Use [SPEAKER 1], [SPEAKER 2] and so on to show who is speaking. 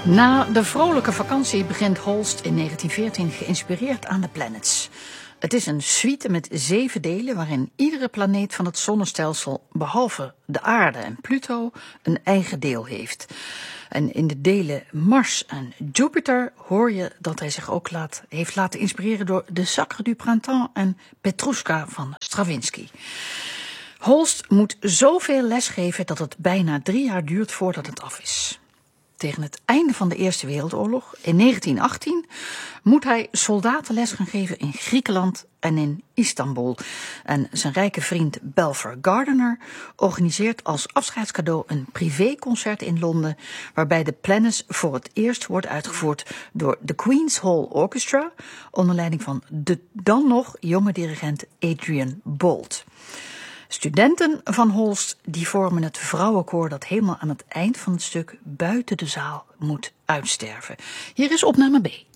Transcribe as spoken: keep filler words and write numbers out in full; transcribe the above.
[SPEAKER 1] Na de vrolijke vakantie begint Holst in negentien veertien geïnspireerd aan de Planets. Het is een suite met zeven delen waarin iedere planeet van het zonnestelsel, behalve de aarde en Pluto, een eigen deel heeft. En in de delen Mars en Jupiter hoor je dat hij zich ook laat, heeft laten inspireren door de Sacre du Printemps en Petrushka van Stravinsky. Holst moet zoveel lesgeven dat het bijna drie jaar duurt voordat het af is. Tegen het einde van de Eerste Wereldoorlog, in negentien achttien, moet hij soldatenles gaan geven in Griekenland en in Istanbul. En zijn rijke vriend Belfer Gardiner organiseert als afscheidscadeau een privéconcert in Londen, waarbij de Planets voor het eerst wordt uitgevoerd door de Queen's Hall Orchestra, onder leiding van de dan nog jonge dirigent Adrian Boult. Studenten van Holst die vormen het vrouwenkoor dat helemaal aan het eind van het stuk buiten de zaal moet uitsterven. Hier is opname B.